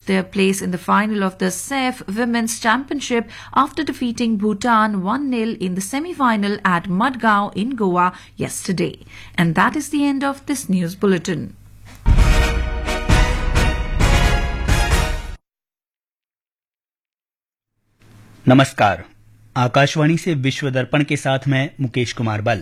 their place in the final of the CEF Women's Championship after defeating Bhutan 1-0 in the semi-final at Madgaon in Goa yesterday. And that is the end of this news bulletin. नमस्कार। आकाशवाणी से विश्व दर्पण के साथ मैं मुकेश कुमार बल।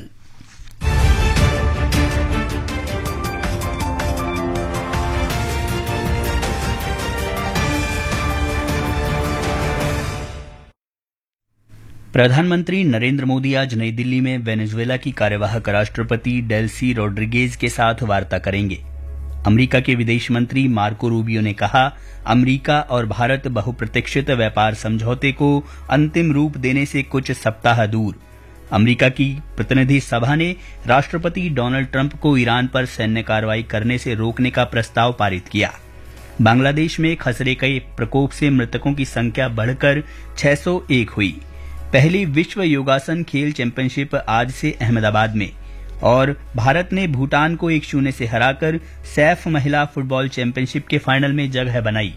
प्रधानमंत्री नरेंद्र मोदी आज नई दिल्ली में वेनेजुएला की कार्यवाहक राष्ट्रपति डेल्सी रोड्रिगेज के साथ वार्ता करेंगे। अमेरिका के विदेश मंत्री मार्को रूबियो ने कहा, अमेरिका और भारत बहुप्रतीक्षित व्यापार समझौते को अंतिम रूप देने से कुछ सप्ताह दूर। अमेरिका की प्रतिनिधि सभा ने राष्ट्रपति डोनाल्ड ट्रंप को ईरान पर सैन्य कार्रवाई करने से रोकने का प्रस्ताव पारित किया। बांग्लादेश में खसरे के प्रकोप से मृतकों की संख्या बढ़कर 601 हुई। पहली विश्व योगासन खेल चैंपियनशिप आज से अहमदाबाद में, और भारत ने भूटान को 1-0 से हराकर सैफ महिला फुटबॉल चैंपियनशिप के फाइनल में जगह बनाई।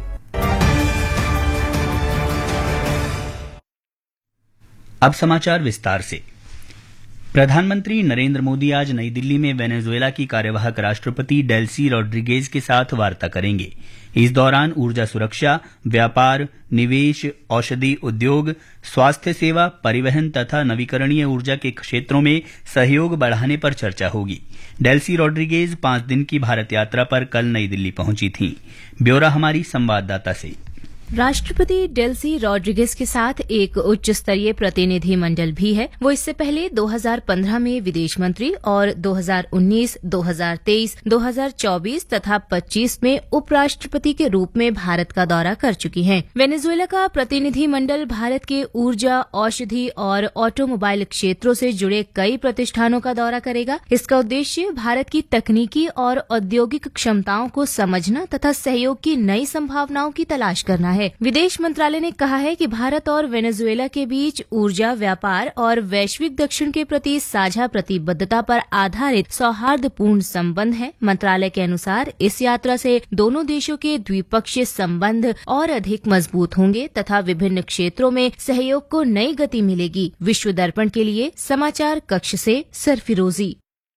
अब समाचार विस्तार से। प्रधानमंत्री नरेंद्र मोदी आज नई दिल्ली में वेनेजुएला की कार्यवाहक राष्ट्रपति डेल्सी रोड्रिगेज के साथ वार्ता करेंगे। इस दौरान ऊर्जा सुरक्षा, व्यापार, निवेश, औषधि उद्योग, स्वास्थ्य सेवा, परिवहन तथा नवीकरणीय ऊर्जा के क्षेत्रों में सहयोग बढ़ाने पर चर्चा होगी। डेल्सी रोड्रिगेज 5 दिन की भारत यात्रा पर कल नई दिल्ली पहुंची थीं। ब्यौरा हमारी संवाददाता से। राष्ट्रपति डेल्सी रोड्रिगेज के साथ एक उच्च स्तरीय प्रतिनिधि मंडल भी है। वो इससे पहले 2015 में विदेश मंत्री और 2019, 2023, 2024 तथा 25 में उपराष्ट्रपति के रूप में भारत का दौरा कर चुकी हैं। वेनेजुएला का प्रतिनिधि मंडल भारत के ऊर्जा, औषधि और ऑटोमोबाइल क्षेत्रों से जुड़े कई प्रतिष्ठानों का दौरा करेगा। इसका उद्देश्य भारत की तकनीकी और औद्योगिक क्षमताओं को समझना तथा सहयोग की नई संभावनाओं की तलाश करना है। विदेश मंत्रालय ने कहा है कि भारत और वेनेजुएला के बीच ऊर्जा, व्यापार और वैश्विक दक्षिण के प्रति साझा प्रतिबद्धता पर आधारित सौहार्दपूर्ण संबंध है। मंत्रालय के अनुसार इस यात्रा से दोनों देशों के द्विपक्षीय संबंध और अधिक मजबूत होंगे तथा विभिन्न क्षेत्रों में सहयोग को नई गति मिलेगी। विश्व दर्पण के लिए समाचार कक्ष से सरफिरोजी।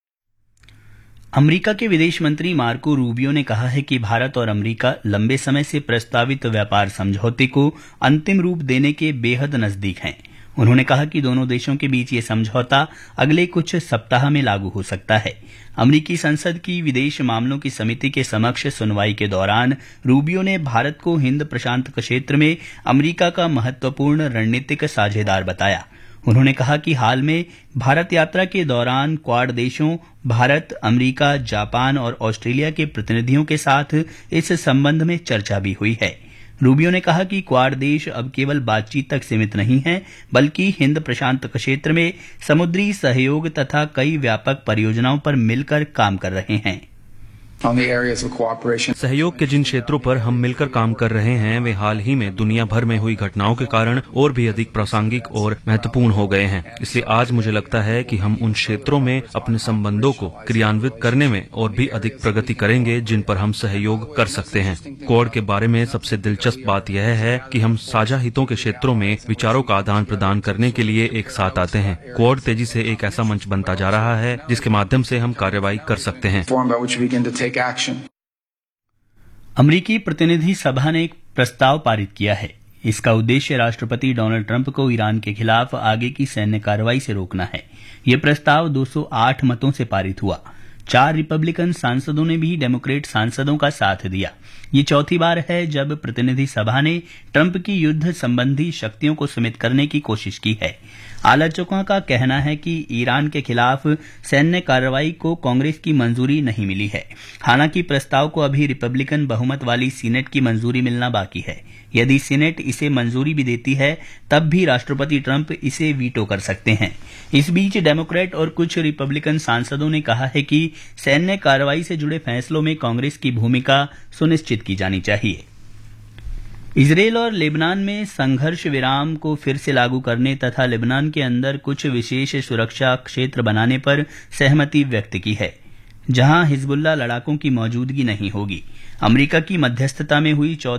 अमेरिका के विदेश मंत्री मार्को रूबियो ने कहा है कि भारत और अमेरिका लंबे समय से प्रस्तावित व्यापार समझौते को अंतिम रूप देने के बेहद नजदीक हैं। उन्होंने कहा कि दोनों देशों के बीच ये समझौता अगले कुछ सप्ताह में लागू हो सकता है। अमेरिकी संसद की विदेश मामलों की समिति के समक्ष सुनवाई के दौरान रूबियो ने भारत को हिंद प्रशांत क्षेत्र में अमेरिका का महत्वपूर्ण रणनीतिक साझेदार बताया। उन्होंने कहा कि हाल में भारत यात्रा के दौरान क्वाड देशों भारत, अमेरिका, जापान और ऑस्ट्रेलिया के प्रतिनिधियों के साथ इस संबंध में चर्चा भी हुई है। रूबियो ने कहा कि क्वाड देश अब केवल बातचीत तक सीमित नहीं है, बल्कि हिंद प्रशांत क्षेत्र में समुद्री सहयोग तथा कई व्यापक परियोजनाओं पर मिलकर काम कर रहे हैं। सहयोग के जिन क्षेत्रों पर हम मिलकर काम कर रहे हैं वे हाल ही में दुनिया भर में हुई घटनाओं के कारण और भी अधिक प्रासंगिक और महत्वपूर्ण हो गए हैं। इसलिए आज मुझे लगता है कि हम उन क्षेत्रों में अपने संबंधों को क्रियान्वित करने में और भी अधिक प्रगति करेंगे जिन पर हम सहयोग कर सकते हैं। क्वाड के बारे में सबसे दिलचस्प बात यह है कि हम साझा हितों के क्षेत्रों में विचारों का आदान प्रदान करने के लिए एक साथ आते हैं। क्वाड तेजी से एक ऐसा मंच बनता जा रहा है जिसके माध्यम से हम कार्रवाई कर सकते हैं। अमेरिकी प्रतिनिधि सभा ने एक प्रस्ताव पारित किया है। इसका उद्देश्य राष्ट्रपति डोनाल्ड ट्रंप को ईरान के खिलाफ आगे की सैन्य कार्रवाई से रोकना है। यह प्रस्ताव 208 मतों से पारित हुआ। 4 रिपब्लिकन सांसदों ने भी डेमोक्रेट सांसदों का साथ दिया। ये चौथी बार है जब प्रतिनिधि सभा ने ट्रंप की युद्ध संबंधी शक्तियों को सीमित करने की कोशिश की है। आलोचकों का कहना है कि ईरान के खिलाफ सैन्य कार्रवाई को कांग्रेस की मंजूरी नहीं मिली है। हालांकि प्रस्ताव को अभी रिपब्लिकन बहुमत वाली सीनेट की मंजूरी मिलना बाकी है। यदि सीनेट इसे मंजूरी भी देती है तब भी राष्ट्रपति ट्रंप इसे वीटो कर सकते हैं। इस बीच डेमोक्रेट और कुछ रिपब्लिकन सांसदों ने कहा है कि सैन्य कार्रवाई से जुड़े फैसलों में कांग्रेस की भूमिका सुनिश्चित की जानी चाहिए। इजरायल और लेबनान में संघर्ष विराम को फिर से लागू करने तथा लेबनान के अंदर कुछ विशेष सुरक्षा क्षेत्र बनाने पर सहमति व्यक्त की है, जहां हिजबुल्लाह लड़ाकों की मौजूदगी नहीं होगी। अमेरिका की मध्यस्थता में हुई